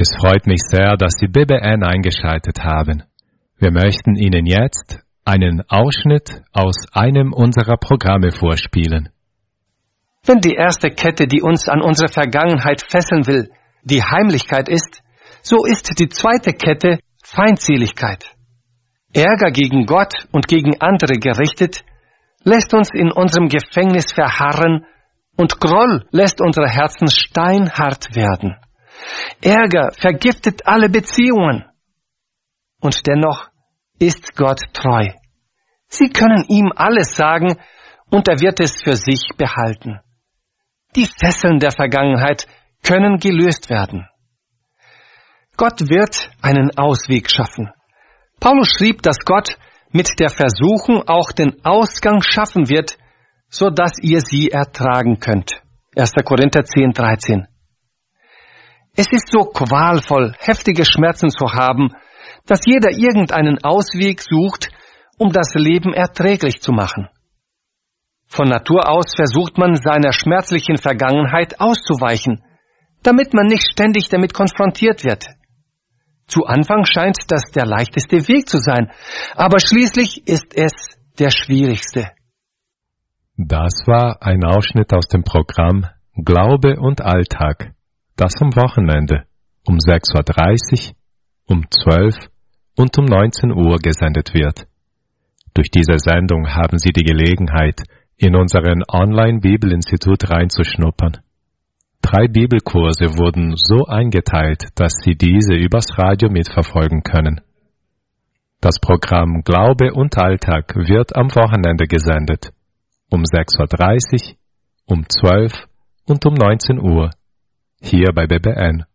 Es freut mich sehr, dass Sie BBN eingeschaltet haben. Wir möchten Ihnen jetzt einen Ausschnitt aus einem unserer Programme vorspielen. Wenn die erste Kette, die uns an unsere Vergangenheit fesseln will, die Heimlichkeit ist, so ist die zweite Kette Feindseligkeit. Ärger gegen Gott und gegen andere gerichtet, lässt uns in unserem Gefängnis verharren und Groll lässt unsere Herzen steinhart werden. Ärger vergiftet alle Beziehungen. Und dennoch ist Gott treu. Sie können ihm alles sagen und er wird es für sich behalten. Die Fesseln der Vergangenheit können gelöst werden. Gott wird einen Ausweg schaffen. Paulus schrieb, dass Gott mit der Versuchung auch den Ausgang schaffen wird, so dass ihr sie ertragen könnt. 1. Korinther 10,13. Es ist so qualvoll, heftige Schmerzen zu haben, dass jeder irgendeinen Ausweg sucht, um das Leben erträglich zu machen. Von Natur aus versucht man, seiner schmerzlichen Vergangenheit auszuweichen, damit man nicht ständig damit konfrontiert wird. Zu Anfang scheint das der leichteste Weg zu sein, aber schließlich ist es der schwierigste. Das war ein Ausschnitt aus dem Programm Glaube und Alltag, das am Wochenende um 6:30 Uhr, um 12 und um 19 Uhr gesendet wird. Durch diese Sendung haben Sie die Gelegenheit, in unseren Online-Bibelinstitut reinzuschnuppern. 3 Bibelkurse wurden so eingeteilt, dass Sie diese übers Radio mitverfolgen können. Das Programm Glaube und Alltag wird am Wochenende gesendet, um 6:30 Uhr, um 12 und um 19 Uhr, hier bei BBN.